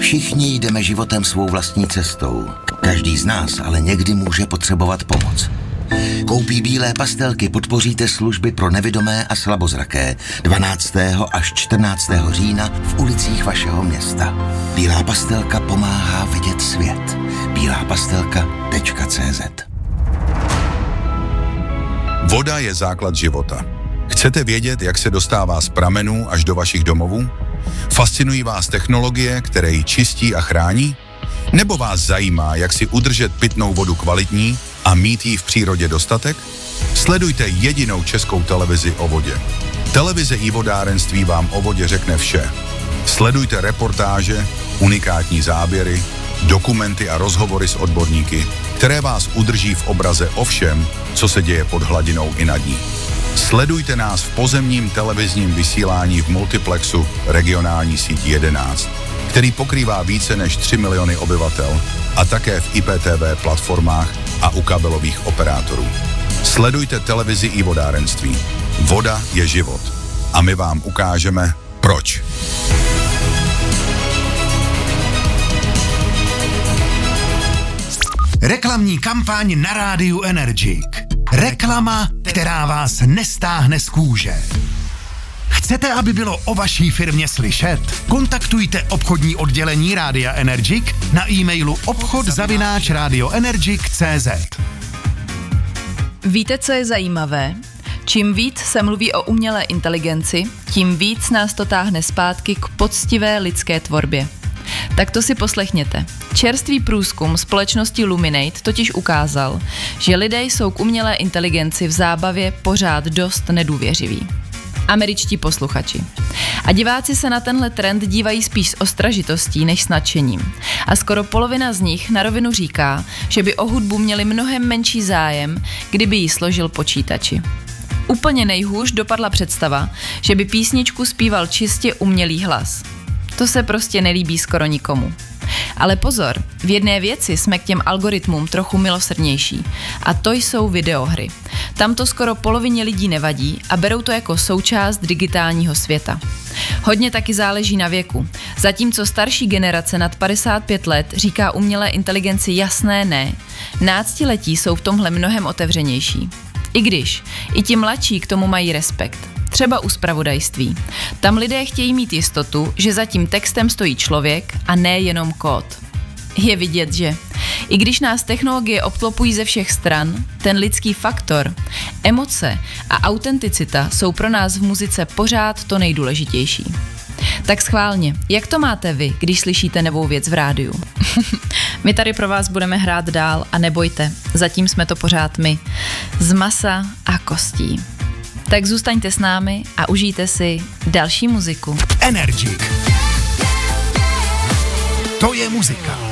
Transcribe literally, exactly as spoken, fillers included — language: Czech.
Všichni jdeme životem svou vlastní cestou. Každý z nás ale někdy může potřebovat pomoc. Koupí bílé pastelky podpoříte služby pro nevidomé a slabozraké dvanáctého až čtrnáctého října v ulicích vašeho města. Bílá pastelka pomáhá vidět svět. bílá pastelka tečka cé zet. Voda je základ života. Chcete vědět, jak se dostává z pramenů až do vašich domovů? Fascinují vás technologie, které ji čistí a chrání? Nebo vás zajímá, jak si udržet pitnou vodu kvalitní a mít jí v přírodě dostatek? Sledujte jedinou českou televizi o vodě. Televize i vodárenství vám o vodě řekne vše. Sledujte reportáže, unikátní záběry, dokumenty a rozhovory s odborníky, které vás udrží v obraze o všem, co se děje pod hladinou i nad ní. Sledujte nás v pozemním televizním vysílání v multiplexu regionální síť jedenáct, který pokrývá více než tři miliony obyvatel, a také v I P T V platformách a u kabelových operátorů. Sledujte televizi i vodárenství. Voda je život. A my vám ukážeme, proč. Reklamní kampaň na rádiu Energic. Reklama, která vás nestáhne z kůže. Chcete, aby bylo o vaší firmě slyšet? Kontaktujte obchodní oddělení Rádia Energic na e-mailu obchod zavináč radioenergic tečka cé zet. Víte, co je zajímavé? Čím víc se mluví o umělé inteligenci, tím víc nás to táhne zpátky k poctivé lidské tvorbě. Tak to si poslechněte. Čerstvý průzkum společnosti Luminate totiž ukázal, že lidé jsou k umělé inteligenci v zábavě pořád dost nedůvěřiví. Američtí posluchači. A diváci se na tenhle trend dívají spíš s ostražitostí než s nadšením. A skoro polovina z nich na rovinu říká, že by o hudbu měli mnohem menší zájem, kdyby ji složil počítači. Úplně nejhůř dopadla představa, že by písničku zpíval čistě umělý hlas. To se prostě nelíbí skoro nikomu. Ale pozor, v jedné věci jsme k těm algoritmům trochu milosrdnější. A to jsou videohry. Tam to skoro polovině lidí nevadí a berou to jako součást digitálního světa. Hodně taky záleží na věku. Zatímco starší generace nad padesát pět let říká umělé inteligenci jasné ne, náctiletí jsou v tomhle mnohem otevřenější. I když, i ti mladší k tomu mají respekt. Třeba u zpravodajství. Tam lidé chtějí mít jistotu, že za tím textem stojí člověk a ne jenom kód. Je vidět, že i když nás technologie obklopují ze všech stran, ten lidský faktor, emoce a autenticita jsou pro nás v muzice pořád to nejdůležitější. Tak schválně, jak to máte vy, když slyšíte novou věc v rádiu? My tady pro vás budeme hrát dál a nebojte, zatím jsme to pořád my. Z masa a kostí. Tak zůstaňte s námi a užijte si další muziku. Energic. To je muzika.